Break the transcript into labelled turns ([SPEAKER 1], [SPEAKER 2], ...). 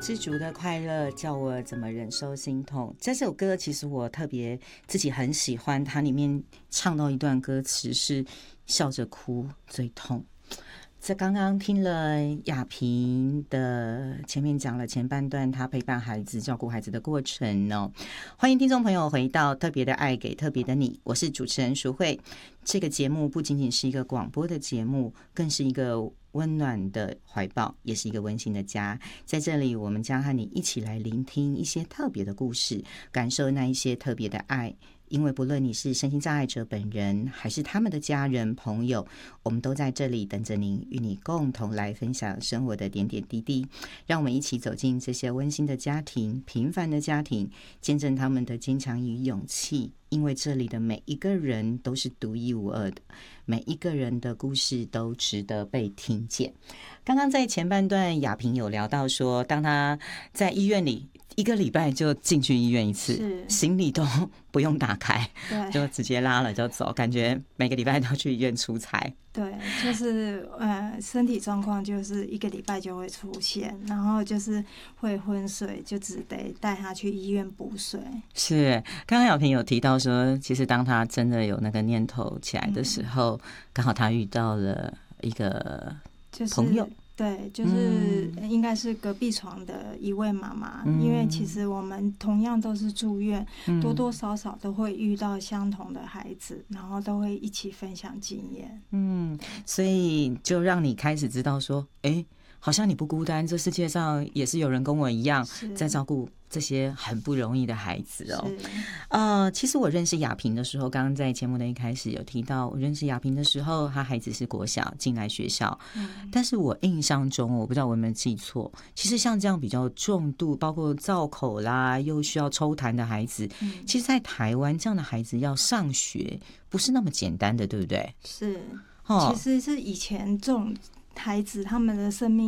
[SPEAKER 1] 知足的快乐叫我怎么忍受心痛。这首歌其实我特别自己很喜欢，它里面唱到一段歌词是笑着哭最痛。这刚刚听了雅萍的前面讲了前半段她陪伴孩子照顾孩子的过程哦。欢迎听众朋友回到特别的爱给特别的你，我是主持人淑慧。这个节目不仅仅是一个广播的节目，更是一个温暖的怀抱，也是一个温馨的家。在这里我们将和你一起来聆听一些特别的故事，感受那一些特别的爱。因为不论你是身心障碍者本人还是他们的家人朋友，我们都在这里等着您，与你共同来分享生活的点点滴滴。让我们一起走进这些温馨的家庭，平凡的家庭，见证他们的坚强与勇气。因为这里的每一个人都是独一无二的，每一个人的故事都值得被听见。刚刚在前半段雅萍有聊到说，当他在医院里1个礼拜就进去医院一次，行李都不用打开，就直接拉了就走，感觉每个礼拜都去医院出差。
[SPEAKER 2] 对，就是身体状况就是1个礼拜就会出现，然后就是会昏睡，就只得带他去医院补水。是，
[SPEAKER 1] 刚刚雅萍有提到说，其实当他真的有那个念头起来的时候，刚好他遇到了一个朋友。
[SPEAKER 2] 对，就是应该是隔壁床的一位妈妈，因为其实我们同样都是住院，多多少少都会遇到相同的孩子，然后都会一起分享经验。
[SPEAKER 1] 所以就让你开始知道说，好像你不孤单，这世界上也是有人跟我一样在照顾这些很不容易的孩子哦。其实我认识雅萍的时候，刚刚在节目的一开始有提到，我认识雅萍的时候，她孩子是国小进来学校，但是我印象中，我不知道我有没有记错，其实像这样比较重度，包括造口啦，又需要抽痰的孩子，其实在台湾这样的孩子要上学不是那么简单的，对不对？
[SPEAKER 2] 是，其实是以前这种孩子他们的生命